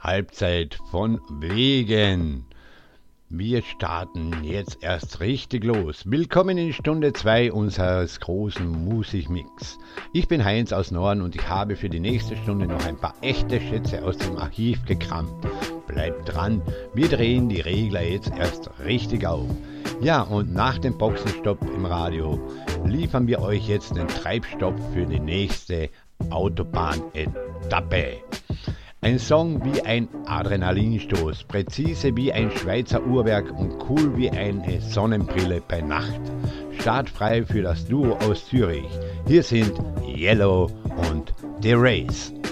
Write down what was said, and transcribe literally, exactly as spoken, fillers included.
Halbzeit von wegen. Wir starten jetzt erst richtig los. Willkommen in Stunde zwei unseres großen Musikmix. Ich bin Heinz aus Norden und ich habe für die nächste Stunde noch ein paar echte Schätze aus dem Archiv gekramt. Bleibt dran, wir drehen die Regler jetzt erst richtig auf. Ja, und nach dem Boxenstopp im Radio liefern wir euch jetzt den Treibstoff für die nächste Autobahnetappe. Ein Song wie ein Adrenalinstoß, präzise wie ein Schweizer Uhrwerk und cool wie eine Sonnenbrille bei Nacht. Startfrei für das Duo aus Zürich. Hier sind Yellow und The Race.